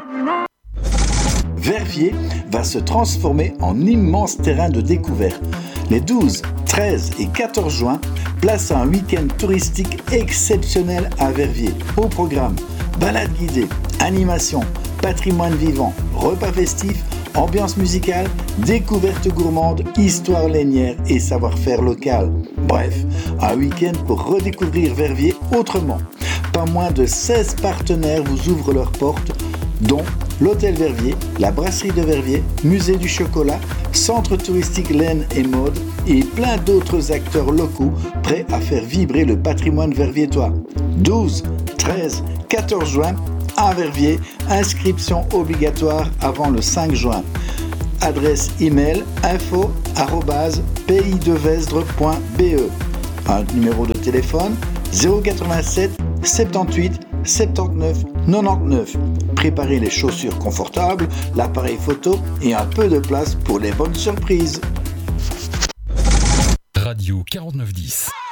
Verviers va se transformer en immense terrain de découverte. Les 12, 13 et 14 juin, place à un week-end touristique exceptionnel à Verviers. Au programme, balades guidées, animation, patrimoine vivant, repas festifs, ambiance musicale, découvertes gourmandes, histoire lainière et savoir-faire local. Bref, un week-end pour redécouvrir Verviers autrement. Pas moins de 16 partenaires vous ouvrent leurs portes, dont l'Hôtel Verviers, la Brasserie de Verviers, Musée du Chocolat, Centre touristique Laine et Mode et plein d'autres acteurs locaux prêts à faire vibrer le patrimoine verviétois. 12, 13, 14 juin, à Verviers, inscription obligatoire avant le 5 juin. Adresse email info@paysdevesdre.be. Un numéro de téléphone 087 78 79 99. Préparez les chaussures confortables, l'appareil photo et un peu de place pour les bonnes surprises. Radio 4910.